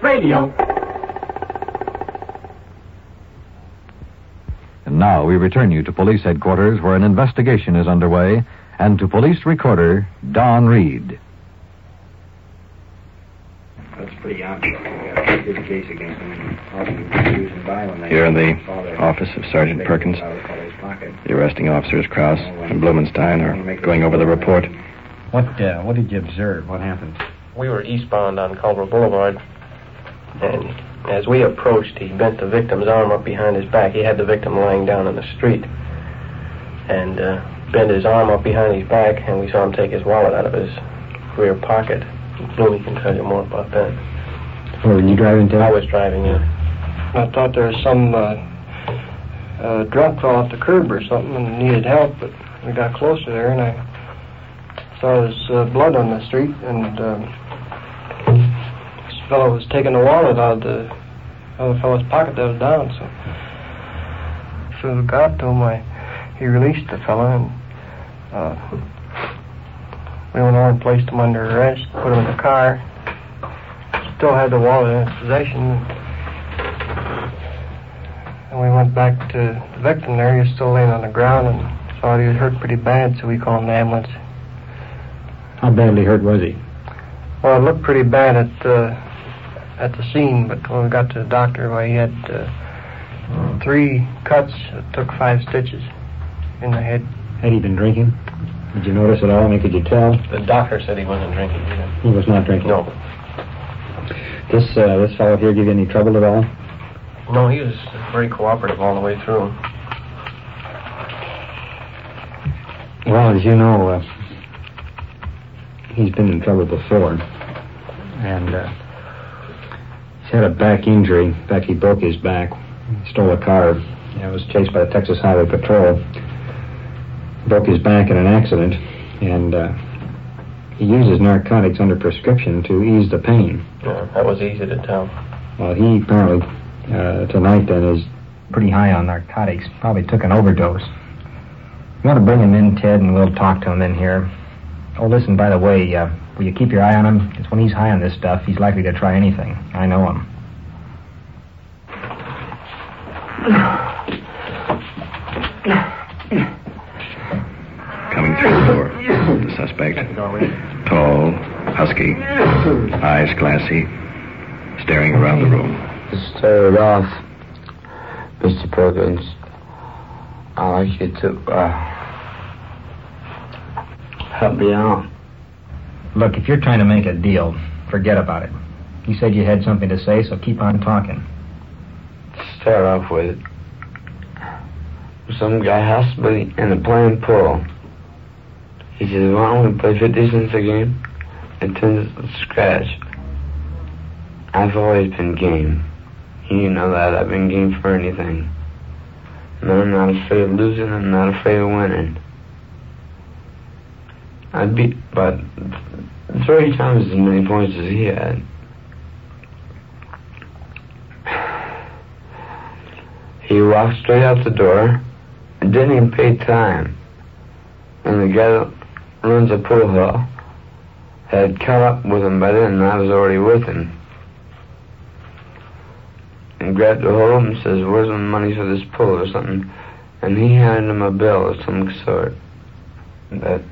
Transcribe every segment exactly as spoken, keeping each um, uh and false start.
Radio. And now we return you to police headquarters where an investigation is underway, and to police recorder Don Reed. That's pretty obvious. We got a case against him. Here in the office of Sergeant Perkins. The arresting officers, Krause and Blumenstein, are going over the report. What uh, what did you observe? What happened? We were eastbound on Culver Boulevard, and as we approached, he bent the victim's arm up behind his back. He had the victim lying down in the street, and uh, bent his arm up behind his back, and we saw him take his wallet out of his rear pocket. Bluey can tell you more about that. Where were you driving to? I was driving in. I thought there was some uh, uh, drunk fell off the curb or something and needed help, but we got closer there, and I saw his uh, blood on the street, and um, this fellow was taking the wallet out of the other fellow's pocket that was down, so as soon as we got to him, I, he released the fellow, and uh, we went over and placed him under arrest, put him in the car. Still had the wallet in his possession. And we went back to the victim there. He was still laying on the ground and thought he was hurt pretty bad, so we called an ambulance. How badly hurt was he? Well, it looked pretty bad at uh, at the scene, but when we got to the doctor, well, he had uh, three cuts. It took five stitches in the head. Had he been drinking? Did you notice at all? I mean, could you tell? The doctor said he wasn't drinking either. He was not drinking? No. This uh, this fellow here give you any trouble at all? No, he was very cooperative all the way through. Well, as you know, uh, he's been in trouble before. And uh, he's had a back injury. In fact, he broke his back. He stole a car. And was chased by the Texas Highway Patrol. Broke his back in an accident. And uh, he uses narcotics under prescription to ease the pain. Yeah, that was easy to tell. Well, he apparently, uh, tonight then, is pretty high on narcotics. Probably took an overdose. You want to bring him in, Ted, and we'll talk to him in here. Oh, listen, by the way, uh, will you keep your eye on him? Because when he's high on this stuff, he's likely to try anything. I know him. Coming through the door, the suspect. Tall, husky, eyes glassy, staring around the room. To start it off, Mister Perkins, I'd like you to uh, help me out. Look, if you're trying to make a deal, forget about it. You said you had something to say, so keep on talking. To start off with, some guy has to be in the playing pool. He says, why don't we play fifty cents a game and ten cents a scratch? I've always been game. You know that. I've been game for anything. And I'm not afraid of losing. I'm not afraid of winning. I beat about three times as many points as he had. He walked straight out the door and didn't even pay time. And the guy that runs a pool hall had caught up with him by then, and I was already with him. And grabbed a hold of him and says, where's the money for this pool or something? And he handed him a bill of some sort. But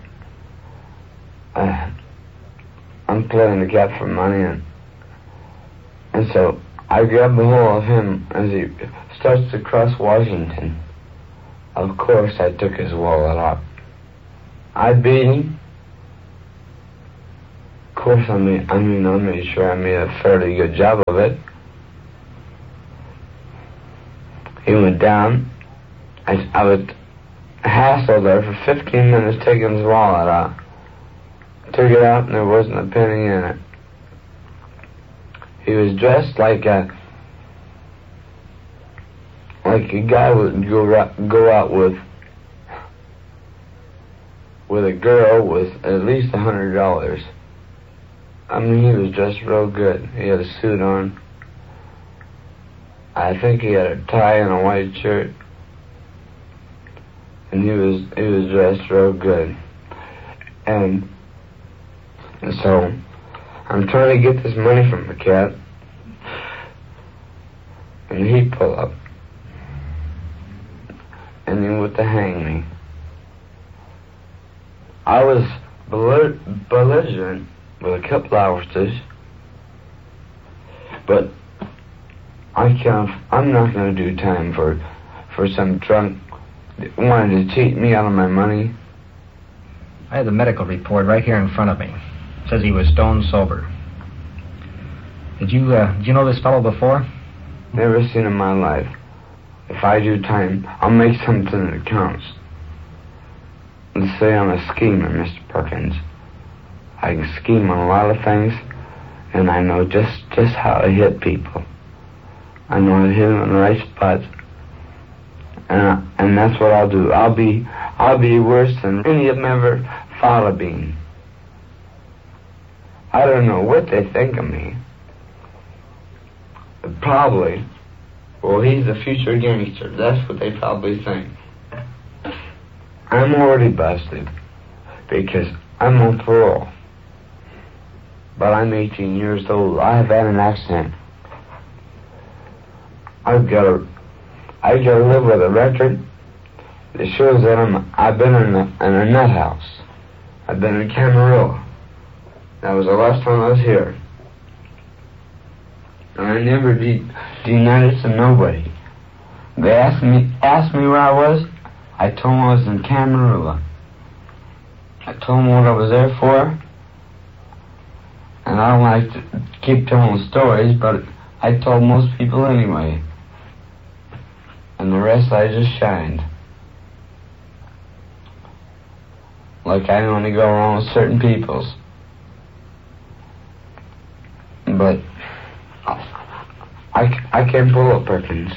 I, I'm playing the gap for money, and, and so I grabbed a hold of him as he starts to cross Washington. Of course, I took his wallet out. I beat him. Of course, I mean, I mean, I made sure I made a fairly good job of it. He went down. I, I was hassled there for fifteen minutes taking his wallet out. Took it out and there wasn't a penny in it. He was dressed like a like a guy would go go out with with a girl with at least a hundred dollars. I mean, he was dressed real good. He had a suit on. I think he had a tie and a white shirt, and he was he was dressed real good. And, and so I'm trying to get this money from the cat, and he pull up, and he went to hang me. I was belli- belligerent with a couple of officers, but I can't. I'm not going to do time for for some drunk that wanted to cheat me out of my money. I have the medical report right here in front of me. It says he was stone sober. Did you uh, did you know this fellow before? Never seen in my life. If I do time, I'll make something that counts. Let's say I'm a schemer, Mister Perkins. I can scheme on a lot of things, and I know just, just how to hit people. I know how to hit them in the right spots, and I, and that's what I'll do. I'll be I'll be worse than any of them ever thought of being. I don't know what they think of me. Probably, well, he's a future gangster. That's what they probably think. I'm already busted because I'm on parole. But I'm eighteen years old. I have had an accident. I've got to, I've got to live with a record that shows that I'm, I've been in a, in a nut house. I've been in Camarillo. That was the last time I was here. And I never de- denied it to nobody. They asked me, asked me where I was. I told them I was in Camarillo. I told them what I was there for. And I don't like to keep telling stories, but I told most people anyway. And the rest I just shined. Like I only go along with certain peoples. But I, I can't pull up Perkins.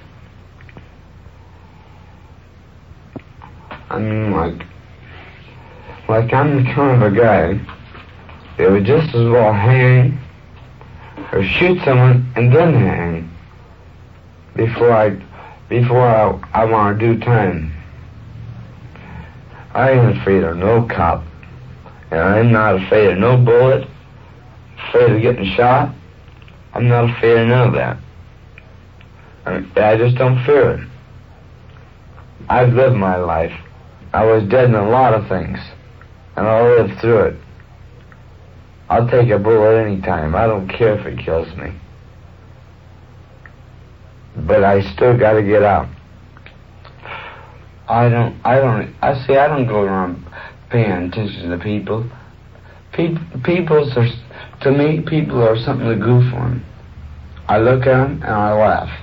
I mean, like, like I'm the kind of a guy that would just as well hang or shoot someone and then hang before I, before I, I want to do time. I ain't afraid of no cop, and I'm not afraid of no bullet, afraid of getting shot. I'm not afraid of none of that. I mean, I just don't fear it. I've lived my life. I was dead in a lot of things, and I'll live through it. I'll take a bullet any time. I don't care if it kills me. But I still got to get out. I don't, I don't, I see, I don't go around paying attention to people. People, people's are, to me, people are something to goof on. I look at them and I laugh.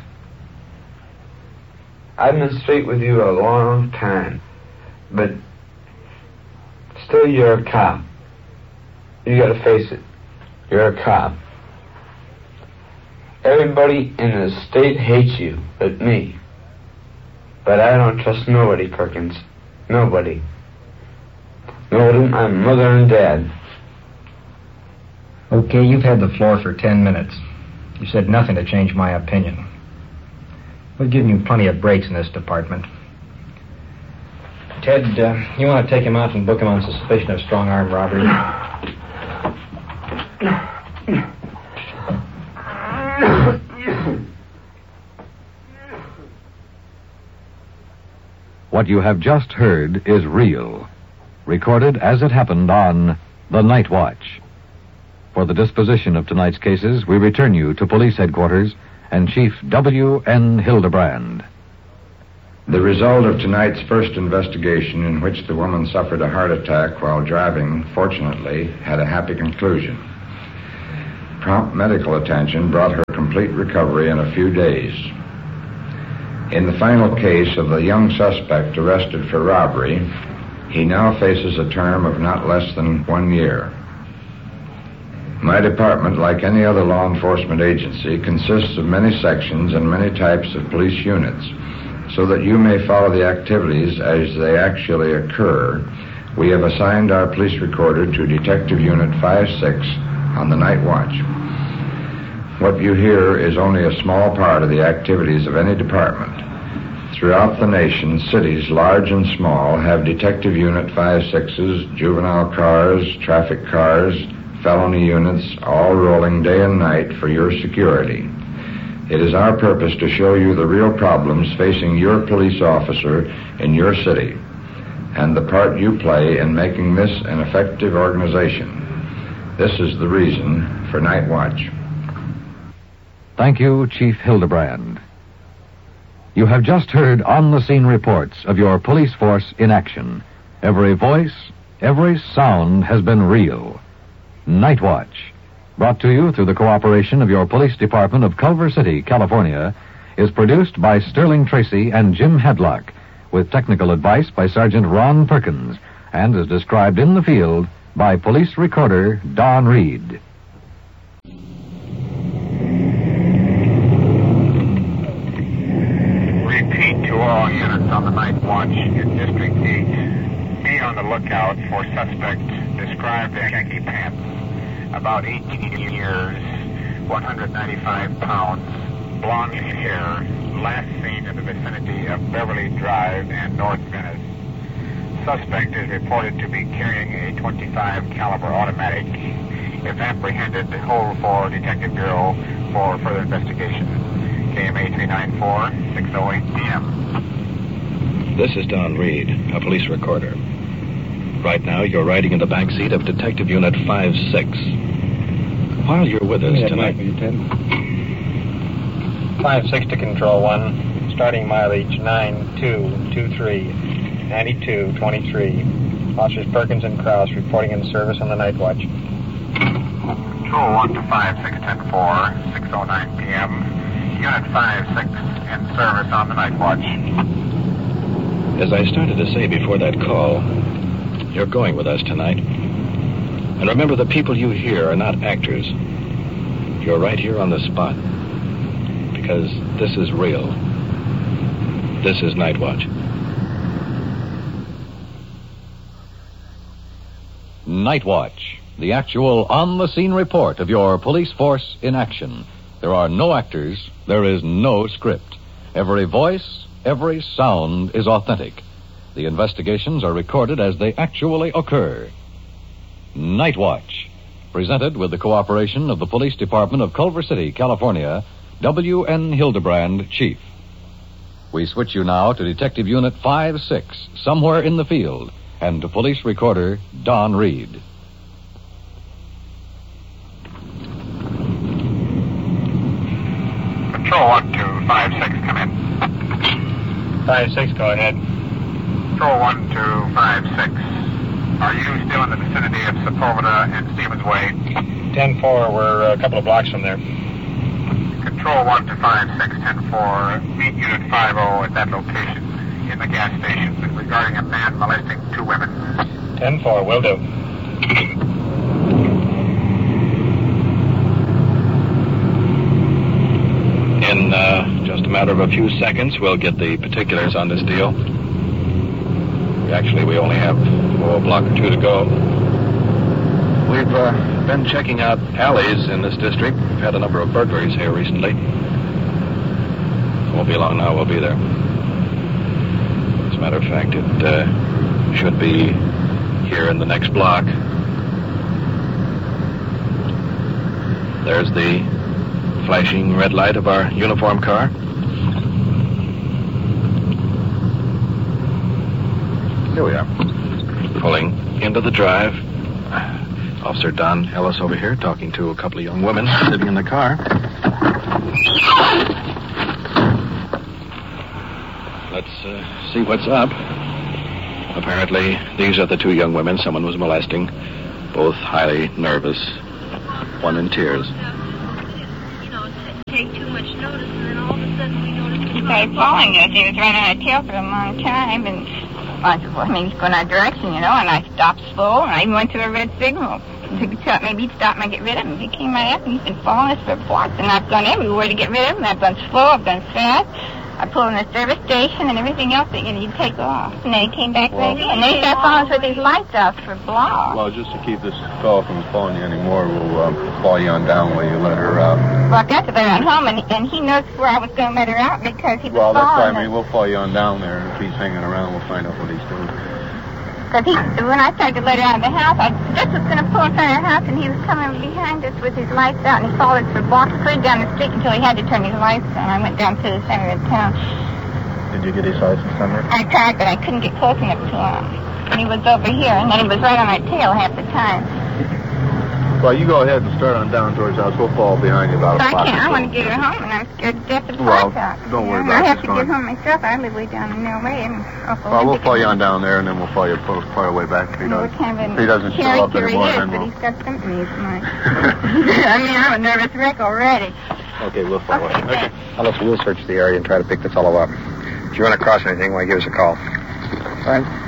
I've been straight with you a long time, but still you're a cop. You gotta face it. You're a cop. Everybody in the state hates you but me. But I don't trust nobody, Perkins. Nobody. Not even my mother and dad. Okay, you've had the floor for ten minutes. You said nothing to change my opinion. We've given you plenty of breaks in this department. Ted, uh, you want to take him out and book him on suspicion of strong arm robbery? What you have just heard is real, recorded as it happened on The Night Watch. For the disposition of tonight's cases, we return you to Police Headquarters and Chief W N Hildebrand. The result of tonight's first investigation, in which the woman suffered a heart attack while driving, fortunately, had a happy conclusion. Prompt medical attention brought her complete recovery in a few days. In the final case of the young suspect arrested for robbery, he now faces a term of not less than one year. My department, like any other law enforcement agency, consists of many sections and many types of police units. So that you may follow the activities as they actually occur, we have assigned our police recorder to Detective Unit five six on the night watch. What you hear is only a small part of the activities of any department. Throughout the nation, cities large and small have Detective Unit five sixes, juvenile cars, traffic cars, felony units, all rolling day and night for your security. It is our purpose to show you the real problems facing your police officer in your city and the part you play in making this an effective organization. This is the reason for Night Watch. Thank you, Chief Hildebrand. You have just heard on-the-scene reports of your police force in action. Every voice, every sound has been real. Night Watch, brought to you through the cooperation of your police department of Culver City, California, is produced by Sterling Tracy and Jim Hadlock, with technical advice by Sergeant Ron Perkins, and is described in the field by police recorder Don Reed. Repeat to all units on the Night Watch in District eight. Be on the lookout for suspect described as Jackie Pants. About eighteen years, one hundred ninety-five pounds, blonde hair, last seen in the vicinity of Beverly Drive and North Venice. Suspect is reported to be carrying a twenty-five caliber automatic. If apprehended, hold for Detective Bureau for further investigation. K M A three nine four, six oh eight p m This is Don Reed, a police recorder. Right now, you're riding in the back seat of Detective Unit five six. While you're with us tonight... five six to Control one. Starting mileage nine two two three, ninety-two twenty-three. Officers Perkins and Krause reporting in service on the Night Watch. Control one to five six ten four, six oh nine p m Unit five six in service on the Night Watch. As I started to say before that call, you're going with us tonight. And remember, the people you hear are not actors. You're right here on the spot. Because this is real. This is Night Watch. Night Watch, the actual on-the-scene report of your police force in action. There are no actors. There is no script. Every voice, every sound is authentic. The investigations are recorded as they actually occur. Night Watch, presented with the cooperation of the Police Department of Culver City, California, W N Hildebrand, Chief. We switch you now to Detective Unit five six, somewhere in the field, and to Police Recorder Don Reed. Control one to five six, come in. five six, go ahead. Control one to five six. Are you still in the vicinity of Sepulveda and Stevens Way? ten four, we're a couple of blocks from there. Control one to five six ten four. Meet Unit five oh at that location in the gas station regarding a man molesting two women. ten four, will do. In uh, just a matter of a few seconds, we'll get the particulars on this deal. Actually, we only have oh, a block or two to go. We've uh, been checking out alleys in this district. We've had a number of burglaries here recently. Won't be long now, we'll be there. As a matter of fact, it uh, should be here in the next block. There's the flashing red light of our uniform car. Here we are. Pulling into the drive. Officer Don Ellis over here talking to a couple of young women sitting in the car. Let's uh, see what's up. Apparently, these are the two young women someone was molesting. Both highly nervous. One in tears. You know, take too much notice, and then all of a sudden we noticed... He started following us. He was running on a tail for a long time, and... I mean, he's going our direction, you know, and I stopped slow, and I even went to a red signal. He thought maybe he'd stop me and get rid of him. He came right up, and he's been following us for blocks, and I've gone everywhere to get rid of him. I've gone slow, I've gone fast. I pulled in the service station and everything else that you need to take off. And then he came back well, later, and they started following us with these lights off for blocks. Well, just to keep this call from following you anymore, we'll um, follow you on down while you let her out. Well, I got to let her on home, and, and he knows where I was going to let her out because he was well, following that's why I her. mean, we'll follow you on down there, and if he's hanging around, we'll find out what he's doing. Because he, when I tried to let her out of the house, I just was going to pull in front of the house, and he was coming behind us with his lights out, and he followed for blocks clear down the street until he had to turn his lights on. I went down to the center of town. Did you get his license number? I tried, but I couldn't get close enough to him. And he was over here, and then he was right on my tail half the time. Well, you go ahead and start on down towards the house. We'll fall behind you about so a block. I can't. or so. I want to get her home, and I'm scared to death of the Well, blacktop. don't worry Yeah, about it. I have It's to fine. get home myself. I live way down in Mill Way. And Well, we'll follow you on down there, and then we'll follow you part part of the way back if he Well, does. what kind of If he doesn't show up character anymore, he is, then but we'll... he's got symptoms, Mike. I mean, I'm a nervous wreck already. Okay, we'll follow Okay, you. thanks. Now, listen, we'll search the area and try to pick the fellow up. If you run across anything, why, give us a call. Fine.